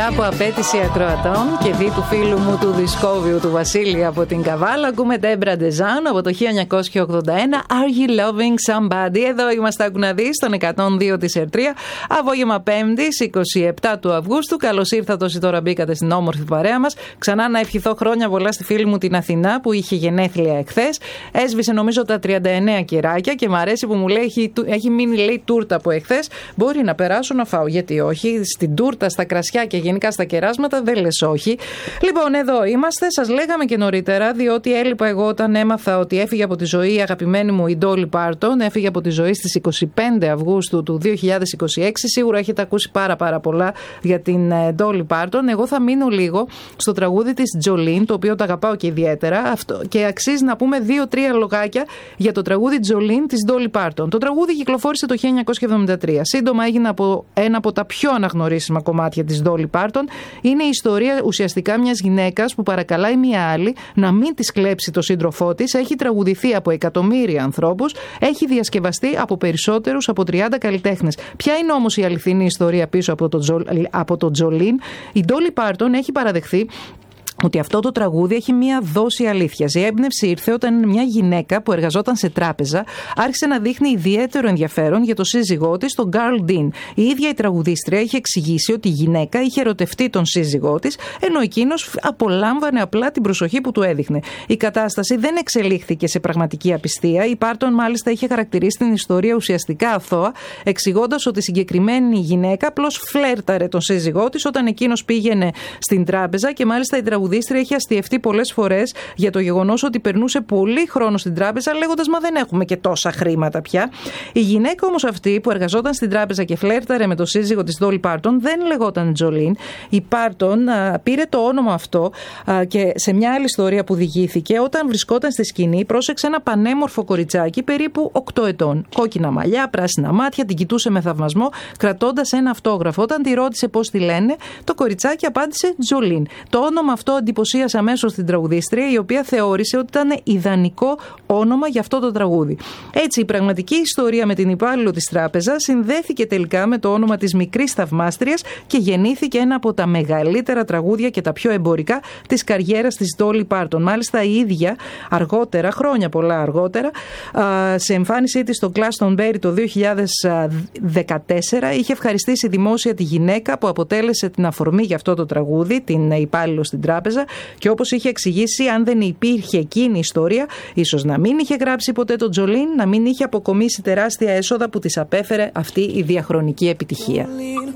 Μετά από απέτηση ακροατών και δι του φίλου μου του Δισκόβιου του Βασίλη από την Καβάλα, ακούμε Debra Dezan από το 1981, Are You Loving Somebody? Εδώ είμαστε, άκου να δεις, στον 102 της Ερτρία, απόγευμα Πέμπτης, 27 του Αυγούστου. Καλώς ήρθατε όσοι τώρα μπήκατε στην όμορφη παρέα μας. Ξανά να ευχηθώ χρόνια πολλά στη φίλη μου την Αθηνά που είχε γενέθλια εχθές. Έσβησε νομίζω τα 39 κεράκια και μου αρέσει που μου λέει έχει μείνει, λέει, τούρτα από εχθές. Μπορεί να περάσω να φάω, γιατί όχι? Στην τούρτα, στα κρασιά και γενικά στα κεράσματα δεν λες όχι. Λοιπόν, εδώ είμαστε. Σας λέγαμε και νωρίτερα, διότι έλειπα εγώ όταν έμαθα ότι έφυγε από τη ζωή η αγαπημένη μου η Dolly Parton. Έφυγε από τη ζωή στις 25 Αυγούστου του 2026. Σίγουρα έχετε ακούσει πάρα πολλά για την Dolly Parton. Εγώ θα μείνω λίγο στο τραγούδι της Jolene, το οποίο το αγαπάω και ιδιαίτερα. Και αξίζει να πούμε 2-3 λογάκια για το τραγούδι Jolene της Dolly Parton. Το τραγούδι κυκλοφόρησε το 1973. Σύντομα έγινε από ένα από τα πιο αναγνωρίσιμα κομμάτια της Dolly Parton. Είναι η ιστορία ουσιαστικά μιας γυναίκας που παρακαλάει μια άλλη να μην της κλέψει το σύντροφό της. Έχει τραγουδηθεί από εκατομμύρια ανθρώπους, έχει διασκευαστεί από περισσότερους από 30 καλλιτέχνες. Ποια είναι όμως η αληθινή ιστορία πίσω από το Jolene? Η Dolly Parton έχει παραδεχθεί ότι αυτό το τραγούδι έχει μία δόση αλήθειας. Η έμπνευση ήρθε όταν μια γυναίκα που εργαζόταν σε τράπεζα άρχισε να δείχνει ιδιαίτερο ενδιαφέρον για το σύζυγό της, τον Carl Dean. Η ίδια η τραγουδίστρια είχε εξηγήσει ότι η γυναίκα είχε ερωτευτεί τον σύζυγό της, ενώ εκείνος απολάμβανε απλά την προσοχή που του έδειχνε. Η κατάσταση δεν εξελίχθηκε σε πραγματική απιστία. Η Πάρτον μάλιστα είχε χαρακτηρίσει την ιστορία ουσιαστικά αθώα, εξηγώντας ότι η συγκεκριμένη γυναίκα απλώς φλέρταρε τον σύζυγό της όταν εκείνος πήγαινε στην τράπεζα και μάλιστα η τραγουδίστρια έχει αστιευτεί πολλές φορές για το γεγονός ότι περνούσε πολύ χρόνο στην τράπεζα, λέγοντας «Μα δεν έχουμε και τόσα χρήματα πια». Η γυναίκα όμως αυτή που εργαζόταν στην τράπεζα και φλέρταρε με το σύζυγο της Dolly Parton δεν λεγόταν Jolene. Η Parton πήρε το όνομα αυτό και σε μια άλλη ιστορία που διηγήθηκε, όταν βρισκόταν στη σκηνή, πρόσεξε ένα πανέμορφο κοριτσάκι περίπου 8 ετών. Κόκκινα μαλλιά, πράσινα μάτια, την κοιτούσε με θαυμασμό, κρατώντας ένα αυτόγραφο. Όταν τη ρώτησε πώς τη λένε, το κοριτσάκι απάντησε Jolene. Το όνομα αυτό εντυπωσίασε αμέσως την τραγουδίστρια, η οποία θεώρησε ότι ήταν ιδανικό όνομα για αυτό το τραγούδι. Έτσι, η πραγματική ιστορία με την υπάλληλο της τράπεζας συνδέθηκε τελικά με το όνομα της μικρής θαυμάστριας και γεννήθηκε ένα από τα μεγαλύτερα τραγούδια και τα πιο εμπορικά της καριέρας της Dolly Parton. Μάλιστα, η ίδια αργότερα, χρόνια πολλά αργότερα, σε εμφάνισή της στο Glastonbury το 2014, είχε ευχαριστήσει δημόσια τη γυναίκα που αποτέλεσε την αφορμή για αυτό το τραγούδι, την υπάλληλο στην τράπεζα. Και όπως είχε εξηγήσει, αν δεν υπήρχε εκείνη η ιστορία, ίσως να μην είχε γράψει ποτέ το Jolene, να μην είχε αποκομίσει τεράστια έσοδα που της απέφερε αυτή η διαχρονική επιτυχία.